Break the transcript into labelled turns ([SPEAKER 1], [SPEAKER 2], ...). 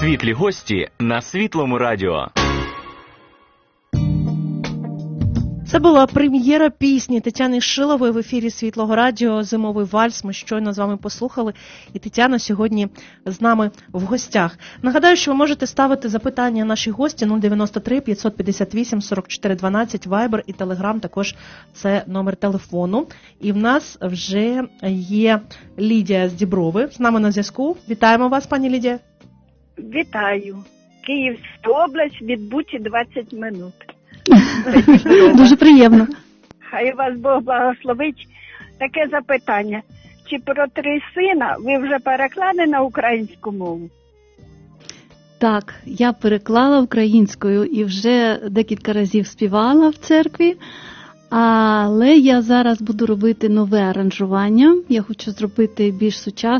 [SPEAKER 1] Світлі гості на Світлому радіо.
[SPEAKER 2] Це була прем'єра пісні Тетяни Шилової в ефірі Світлого радіо «Зимовий вальс». Ми щойно з вами послухали, і Тетяна сьогодні з нами в гостях. Нагадаю, що ви можете ставити запитання нашій гості 093 558 44 12, Viber і Telegram, також це номер телефону. І в нас вже є Лідія з Діброви з нами на зв'язку. Вітаємо вас, пані Лідія.
[SPEAKER 3] Вітаю. Київська область, від Бучі 20 минут.
[SPEAKER 4] Дуже приємно.
[SPEAKER 3] Хай вас Бог благословить. Таке запитання. Чи про три сина ви вже переклали на українську мову?
[SPEAKER 4] Так, я переклала українською і вже декілька разів співала в церкві, але я зараз буду робити нове аранжування. Я хочу зробити більш сучасне.